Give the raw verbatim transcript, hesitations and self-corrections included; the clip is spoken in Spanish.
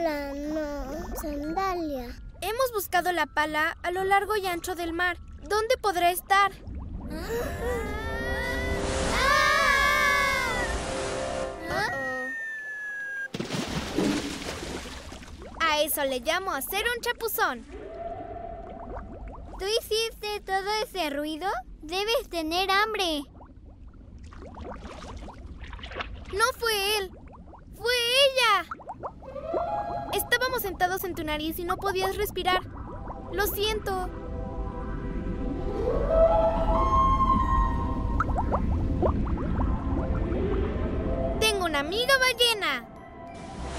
Pala, no. Sandalia. Hemos buscado la pala a lo largo y ancho del mar. ¿Dónde podrá estar? A eso le llamo hacer un chapuzón. ¿Tú hiciste todo ese ruido? Debes tener hambre. No fue él, fue ella. Estábamos sentados en tu nariz y no podías respirar. Lo siento. Tengo una amiga ballena.